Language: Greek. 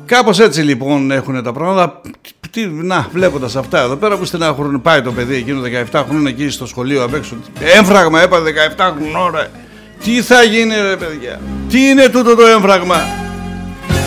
Κάπως έτσι λοιπόν έχουν τα πράγματα. Να, βλέποντας αυτά εδώ πέρα που στεναχωρούν, πάει το παιδί εκείνο 17 χρόνων εκεί στο σχολείο απ' έξω. Έμφραγμα έπαθε 17 χρονών, ρε. Τι θα γίνει ρε παιδιά, τι είναι τούτο το έμφραγμα?